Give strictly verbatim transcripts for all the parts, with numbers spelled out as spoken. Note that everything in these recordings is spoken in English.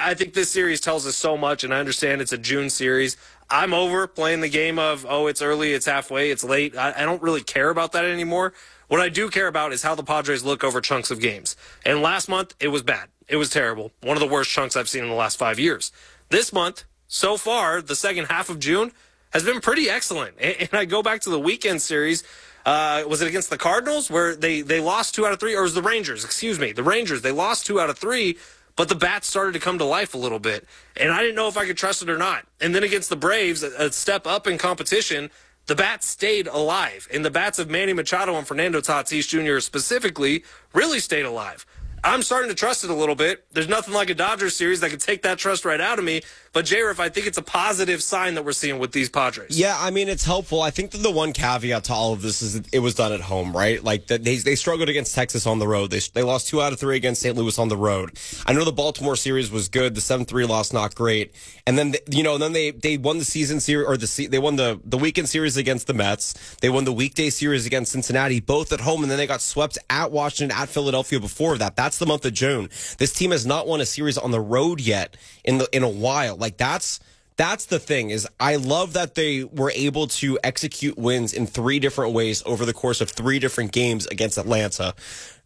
I, I think this series tells us so much, and I understand it's a June series. I'm over playing the game of, oh, it's early, it's halfway, it's late. I, I don't really care about that anymore. What I do care about is how the Padres look over chunks of games. And last month, it was bad. It was terrible. One of the worst chunks I've seen in the last five years. This month, so far, the second half of June has been pretty excellent. And, and I go back to the weekend series. Uh, was it against the Cardinals where they, they lost two out of three? Or was it the Rangers? Excuse me. The Rangers. They lost two out of three, but the bats started to come to life a little bit. And I didn't know if I could trust it or not. And then against the Braves, a, a step up in competition, the bats stayed alive. And the bats of Manny Machado and Fernando Tatis Junior specifically really stayed alive. I'm starting to trust it a little bit. There's nothing like a Dodgers series that can take that trust right out of me. But, J-Riff, I think it's a positive sign that we're seeing with these Padres. Yeah, I mean, it's helpful. I think that the one caveat to all of this is that it was done at home, right? Like, that they they struggled against Texas on the road. They they lost two out of three against Saint Louis on the road. I know the Baltimore series was good. The seven three loss, not great. And then, you know, and then they, they won the season series, or the they won the, the weekend series against the Mets. They won the weekday series against Cincinnati, both at home, and then they got swept at Washington, at Philadelphia before that. That's the month of June. This team has not won a series on the road yet in the in a while. Like, that's that's the thing, is I love that they were able to execute wins in three different ways over the course of three different games against Atlanta.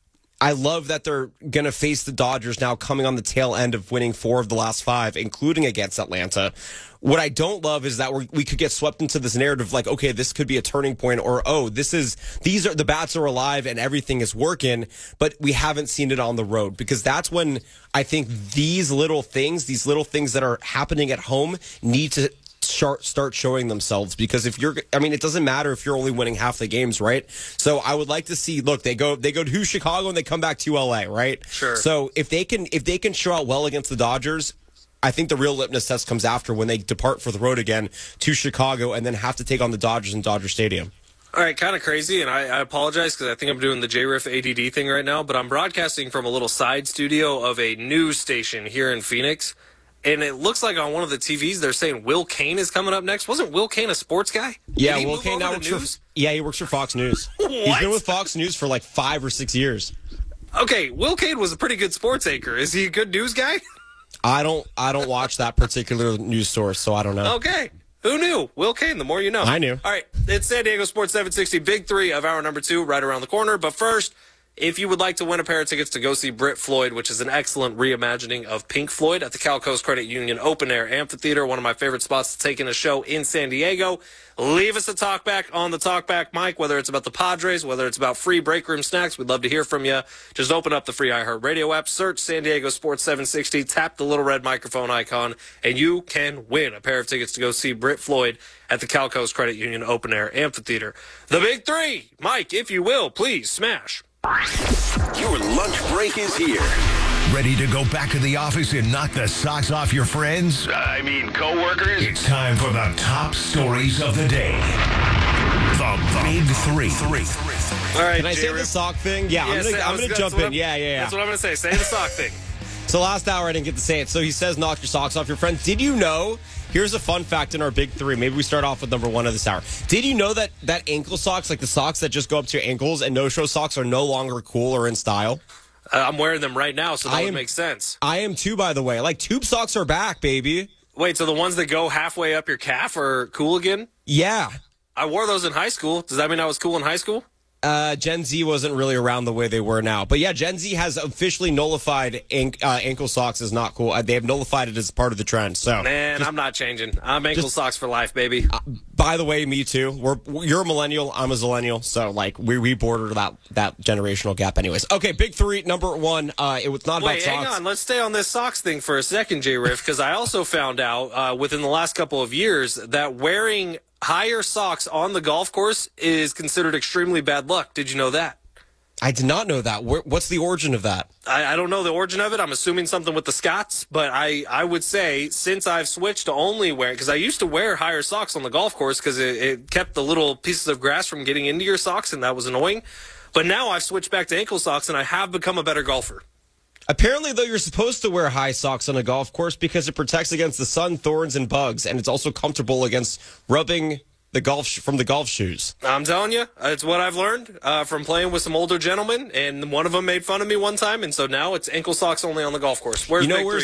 I love that they're going to face the Dodgers now, coming on the tail end of winning four of the last five, including against Atlanta. What I don't love is that we're, we could get swept into this narrative like, okay, this could be a turning point, or, oh, this is, these are, the bats are alive and everything is working, but we haven't seen it on the road. Because that's when I think these little things, these little things that are happening at home need to start showing themselves. Because if you're, I mean, it doesn't matter if you're only winning half the games, right? So I would like to see, look, they go, they go to Chicago and they come back to L A, right? Sure. So if they can, if they can show out well against the Dodgers, I think the real litmus test comes after, when they depart for the road again to Chicago and then have to take on the Dodgers in Dodger Stadium. All right, kind of crazy, and I, I apologize because I think I'm doing the J-Riff A D D thing right now, but I'm broadcasting from a little side studio of a news station here in Phoenix, and it looks like on one of the T Vs they're saying Will Cain is coming up next. Wasn't Will Cain a sports guy? Yeah, Will Cain now works for, yeah, he works for Fox News. What? He's been with Fox News for like five or six years. Okay, Will Cain was a pretty good sports anchor. Is he a good news guy? I don't I don't watch that particular news source, so I don't know. Okay. Who knew? Will Cain, the more you know. I knew. All right. It's San Diego Sports seven sixty, Big Three of hour number two, right around the corner. But first, if you would like to win a pair of tickets to go see Brit Floyd, which is an excellent reimagining of Pink Floyd at the Cal Coast Credit Union Open Air Amphitheater, one of my favorite spots to take in a show in San Diego, leave us a talkback on the talkback mic, whether it's about the Padres, whether it's about free break room snacks. We'd love to hear from you. Just open up the free iHeartRadio app, search San Diego Sports seven sixty, tap the little red microphone icon, and you can win a pair of tickets to go see Brit Floyd at the Cal Coast Credit Union Open Air Amphitheater. The Big Three. Mike, if you will, please smash. Your lunch break is here. Ready to go back to the office and knock the socks off your friends? I mean, coworkers. It's time for the top stories of the day. The, the Big Three. Three. All right, Can I say J-Riff. the sock thing? Yeah, Yeah, I'm say- going I was- to that's jump what in. I'm- Yeah, yeah, yeah. That's what I'm going to say. Say the sock thing. So last hour I didn't get to say it. So he says knock your socks off your friends. Did you know, here's a fun fact in our Big Three. Maybe we start off with number one of this hour. Did you know that, that ankle socks, like the socks that just go up to your ankles, and no-show socks are no longer cool or in style? Uh, I'm wearing them right now, so that I would am- make sense. I am too, by the way. Like, tube socks are back, baby. Wait, so the ones that go halfway up your calf are cool again? Yeah. I wore those in high school. Does that mean I was cool in high school? Uh, Gen Z wasn't really around the way they were now. But yeah, Gen Z has officially nullified ank- uh, ankle socks as not cool. Uh, they have nullified it as part of the trend. So, Man, just- I'm not changing. I'm ankle just- socks for life, baby. uh, by the way, me too. We're you're a millennial. I'm a zillennial. So like we we border that that generational gap. Anyways, okay. Big Three. Number one. Uh, it was not Wait, about hang socks. on. Let's stay on this socks thing for a second, J-Riff, because I also found out uh, within the last couple of years that wearing higher socks on the golf course is considered extremely bad luck. Did you know that? I did not know that. Where, what's the origin of that? I, I don't know the origin of it. I'm assuming something with the Scots, but I, I would say since I've switched to only wearing, because I used to wear higher socks on the golf course because it, it kept the little pieces of grass from getting into your socks, and that was annoying. But now I've switched back to ankle socks, and I have become a better golfer. Apparently, though, you're supposed to wear high socks on a golf course because it protects against the sun, thorns, and bugs, and it's also comfortable against rubbing the golf sh- from the golf shoes. I'm telling you, it's what I've learned uh, from playing with some older gentlemen, and one of them made fun of me one time, and so now it's ankle socks only on the golf course. Where's You know Big where's Three it? going?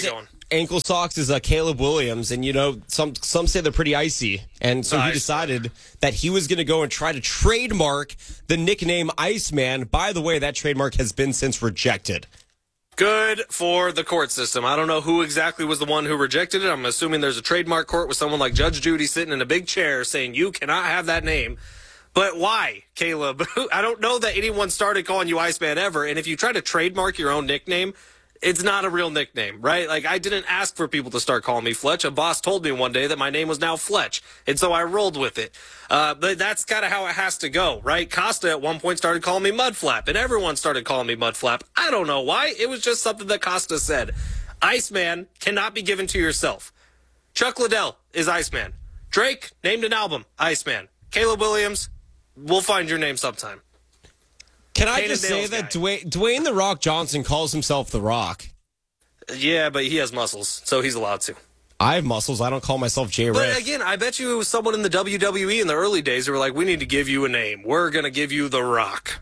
ankle socks is uh, Caleb Williams, and you know some some say they're pretty icy, and so he Nice. decided that he was going to go and try to trademark the nickname Iceman. By the way, that trademark has been since rejected. Good for the court system. I don't know who exactly was the one who rejected it. I'm assuming there's a trademark court with someone like Judge Judy sitting in a big chair saying you cannot have that name. But why, Caleb? I don't know that anyone started calling you Iceman ever. And if you try to trademark your own nickname, it's not a real nickname, right? Like, I didn't ask for people to start calling me Fletch. A boss told me one day that my name was now Fletch, and so I rolled with it. Uh, but that's kind of how it has to go, right? Costa at one point started calling me Mudflap, and everyone started calling me Mudflap. I don't know why. It was just something that Costa said. Iceman cannot be given to yourself. Chuck Liddell is Iceman. Drake named an album, Iceman. Caleb Williams, we'll find your name sometime. Can I Painted just say nails that guy. Dwayne, Dwayne The Rock Johnson calls himself The Rock? Yeah, but he has muscles, so he's allowed to. I have muscles. I don't call myself J. But Riff. again, I bet you it was someone in the W W E in the early days who were like, we need to give you a name. We're going to give you The Rock.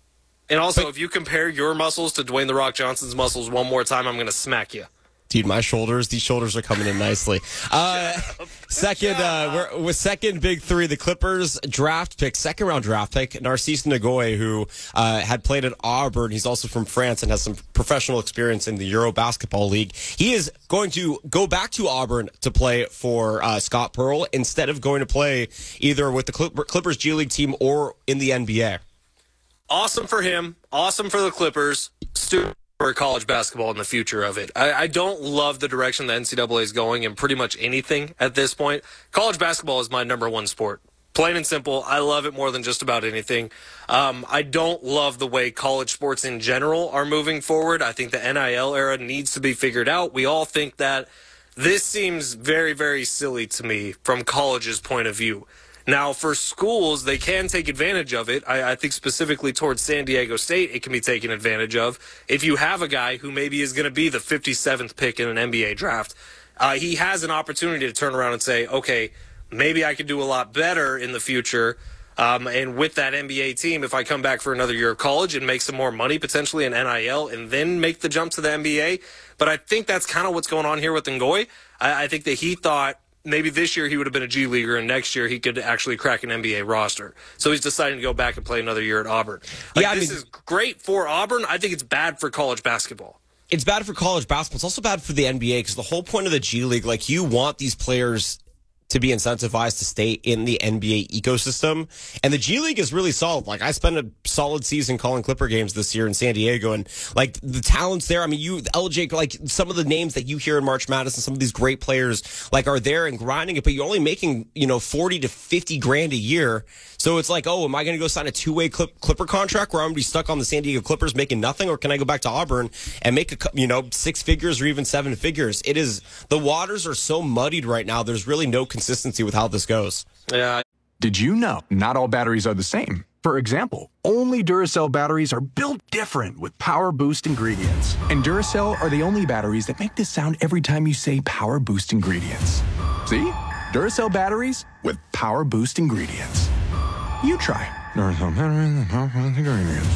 And also, But- if you compare your muscles to Dwayne The Rock Johnson's muscles one more time, I'm going to smack you. Dude, my shoulders, these shoulders are coming in nicely. Uh, second, uh, we're, with second big three, the Clippers draft pick, second round draft pick, Narcisse Nagoye, who uh, had played at Auburn. He's also from France and has some professional experience in the Euro Basketball League. He is going to go back to Auburn to play for uh, Scott Pearl instead of going to play either with the Clipper, Clippers G League team or in the N B A. Awesome for him. Awesome for the Clippers. Stupid for college basketball and the future of it. I, I don't love the direction the N C double A is going in pretty much anything at this point. College basketball is my number one sport. Plain and simple. I love it more than just about anything. Um, I don't love the way college sports in general are moving forward. I think the N I L era needs to be figured out. We all think that. This seems very, very silly to me from college's point of view. Now, for schools, they can take advantage of it. I, I think specifically towards San Diego State, it can be taken advantage of. If you have a guy who maybe is going to be the fifty-seventh pick in an N B A draft, uh, he has an opportunity to turn around and say, okay, maybe I could do a lot better in the future. Um, and with that N B A team, if I come back for another year of college and make some more money, potentially in N I L, and then make the jump to the N B A. But I think that's kind of what's going on here with Ngoy. I, I think that he thought maybe this year he would have been a G Leaguer, and next year he could actually crack an N B A roster. So he's deciding to go back and play another year at Auburn. Like, Yeah, I this mean- is great for Auburn. I think it's bad for college basketball. It's bad for college basketball. It's also bad for the N B A because the whole point of the G League, like, you want these players to be incentivized to stay in the N B A ecosystem. And the G League is really solid. Like, I spent a solid season calling Clipper games this year in San Diego, and like the talent's there. I mean, you, L J, like some of the names that you hear in March Madness and some of these great players like are there and grinding it, but you're only making, you know, forty to fifty grand a year. So it's like, oh, am I going to go sign a two-way Clip, Clipper contract where I'm going to be stuck on the San Diego Clippers making nothing? Or can I go back to Auburn and make, a, cou- you know, six figures or even seven figures? It is, the waters are so muddied right now. There's really no consistency with how this goes. Yeah. Did you know not all batteries are the same? For example, only Duracell batteries are built different with Power Boost ingredients. And Duracell are the only batteries that make this sound every time you say Power Boost ingredients. See? Duracell batteries with Power Boost ingredients. You try. Duracell batteries with Power Boost ingredients.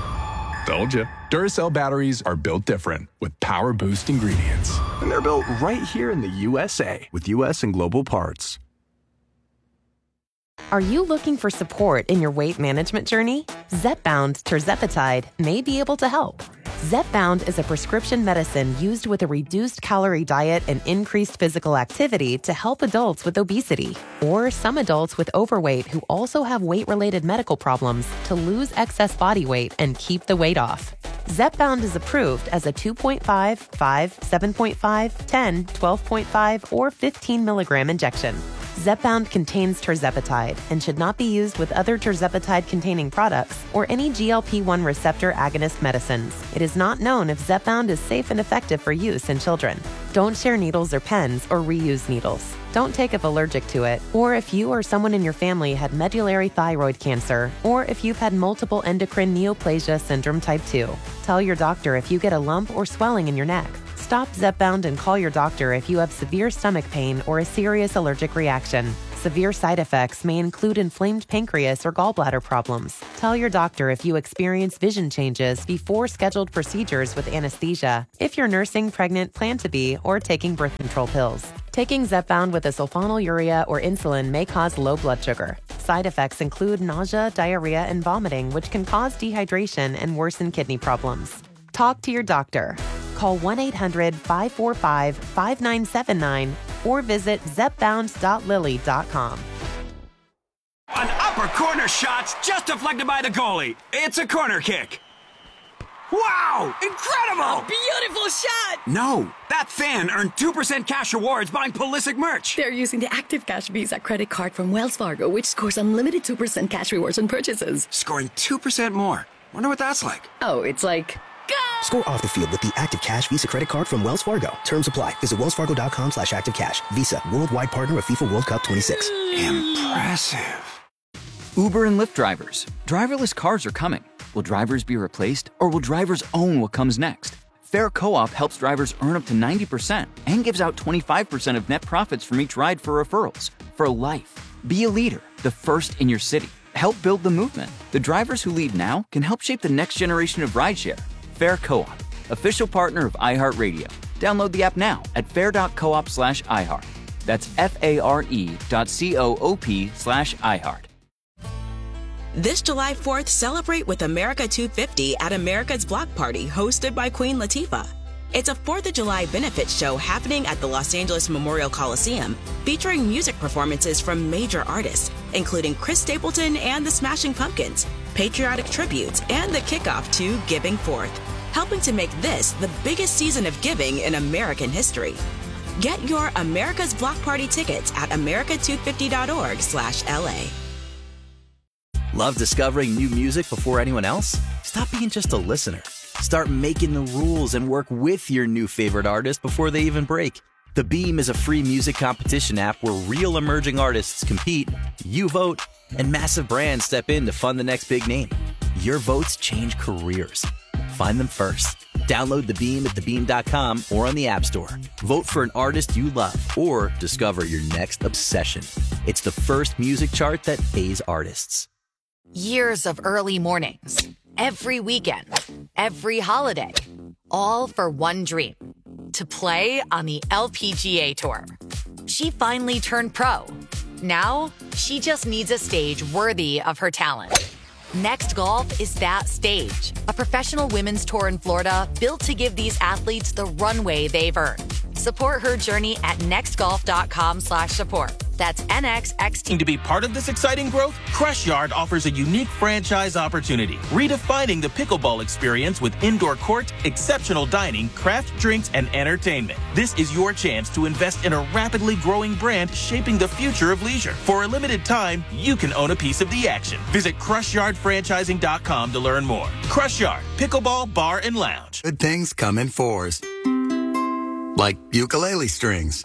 Told you. Duracell batteries are built different with Power Boost ingredients. And they're built right here in the U S A with U S and global parts. Are you looking for support in your weight management journey? Zepbound tirzepatide may be able to help. Zepbound is a prescription medicine used with a reduced calorie diet and increased physical activity to help adults with obesity or some adults with overweight who also have weight-related medical problems to lose excess body weight and keep the weight off. Zepbound is approved as a two point five, five, seven point five, ten, twelve point five, or fifteen milligram injection. Zepbound contains tirzepatide and should not be used with other tirzepatide-containing products or any G L P one receptor agonist medicines. It is not known if Zepbound is safe and effective for use in children. Don't share needles or pens or reuse needles. Don't take if allergic to it, or if you or someone in your family had medullary thyroid cancer, or if you've had multiple endocrine neoplasia syndrome type two. Tell your doctor if you get a lump or swelling in your neck. Stop Zepbound and call your doctor if you have severe stomach pain or a serious allergic reaction. Severe side effects may include inflamed pancreas or gallbladder problems. Tell your doctor if you experience vision changes before scheduled procedures with anesthesia, if you're nursing, pregnant, plan to be, or taking birth control pills. Taking Zepbound with a sulfonylurea or insulin may cause low blood sugar. Side effects include nausea, diarrhea, and vomiting, which can cause dehydration and worsen kidney problems. Talk to your doctor. Call one eight hundred five four five five nine seven nine or visit zepbound dot lilly dot com. An upper corner shot's just deflected by the goalie. It's a corner kick. Wow! Incredible! Beautiful shot! No, that fan earned two percent cash rewards buying Pulisic merch. They're using the Active Cash Visa credit card from Wells Fargo, which scores unlimited two percent cash rewards on purchases. Scoring two percent more. Wonder what that's like. Oh, it's like... Go! Score off the field with the Active Cash Visa credit card from Wells Fargo. Terms apply. Visit wellsfargo.com slash activecash. Visa, worldwide partner of FIFA World Cup twenty-six. Impressive. Uber and Lyft drivers. Driverless cars are coming. Will drivers be replaced, or will drivers own what comes next? Fair Co-op helps drivers earn up to ninety percent and gives out twenty-five percent of net profits from each ride for referrals. For life. Be a leader, the first in your city. Help build the movement. The drivers who lead now can help shape the next generation of rideshare. Fair Co-op, official partner of iHeartRadio. Download the app now at fair.coop slash iHeart. That's F-A-R-E dot C-O-O-P slash iHeart. This July fourth, celebrate with America two fifty at America's Block Party, hosted by Queen Latifah. It's a fourth of July benefit show happening at the Los Angeles Memorial Coliseum, featuring music performances from major artists, including Chris Stapleton and the Smashing Pumpkins, patriotic tributes, and the kickoff to Giving Forth, helping to make this the biggest season of giving in American history. Get your America's Block Party tickets at america two fifty dot org slash L A. Love discovering new music before anyone else? Stop being just a listener. Start making the rules and work with your new favorite artist before they even break. The Beam is a free music competition app where real emerging artists compete, you vote, and massive brands step in to fund the next big name. Your votes change careers. Find them first. Download The Beam at the beam dot com or on the App Store. Vote for an artist you love or discover your next obsession. It's the first music chart that pays artists. Years of early mornings, every weekend, every holiday, all for one dream, to play on the L P G A Tour. She finally turned pro. Now, she just needs a stage worthy of her talent. Next Golf is that stage, a professional women's tour in Florida built to give these athletes the runway they've earned. Support her journey at nextgolf.com slash support. That's N X X T. To be part of this exciting growth, Crush Yard offers a unique franchise opportunity, redefining the pickleball experience with indoor court, exceptional dining, craft drinks, and entertainment. This is your chance to invest in a rapidly growing brand shaping the future of leisure. For a limited time, you can own a piece of the action. Visit crush yard franchising dot com to learn more. Crush Yard, pickleball, bar, and lounge. Good things come in fours. Like ukulele strings,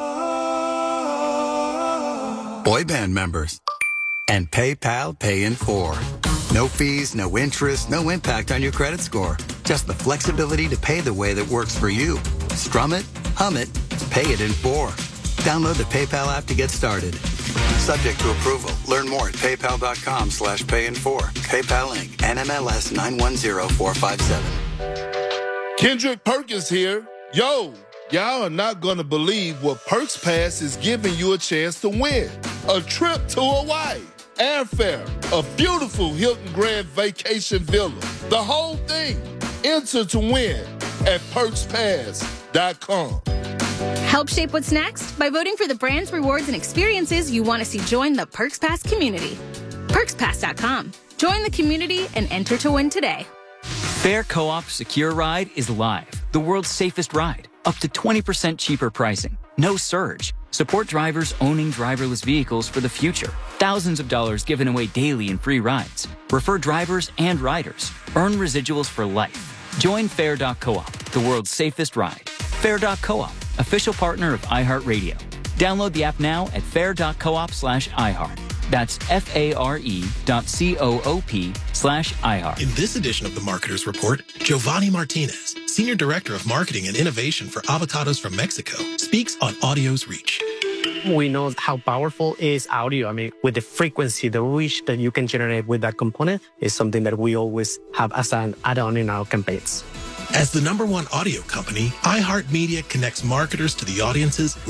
boy band members, and PayPal Pay in four. No fees, no interest, no impact on your credit score. Just the flexibility to pay the way that works for you. Strum it, hum it, pay it in four. Download the PayPal app to get started. Subject to approval. Learn more at paypal.com slash pay in four. PayPal Incorporated. N M L S nine one zero four five seven. Kendrick Perkins here. Yo, y'all are not going to believe what Perks Pass is giving you a chance to win. A trip to Hawaii, airfare, a beautiful Hilton Grand Vacation Villa. The whole thing. Enter to win at perks pass dot com. Help shape what's next by voting for the brands, rewards, and experiences you want to see join the Perks Pass community. perks pass dot com. Join the community and enter to win today. Fair Co-op Secure Ride is live. The world's safest ride. Up to twenty percent cheaper pricing. No surge. Support drivers owning driverless vehicles for the future. Thousands of dollars given away daily in free rides. Refer drivers and riders. Earn residuals for life. Join Fair dot coop, the world's safest ride. Fair dot coop, official partner of iHeartRadio. Download the app now at fair.coop slash iHeart. That's F-A-R-E dot C-O-O-P slash iHeart. In this edition of the Marketer's Report, Giovanni Martinez, Senior Director of Marketing and Innovation for Avocados from Mexico, speaks on audio's reach. We know how powerful is audio. I mean, with the frequency, the reach that you can generate with that component is something that we always have as an add-on in our campaigns. As the number one audio company, iHeartMedia connects marketers to the audiences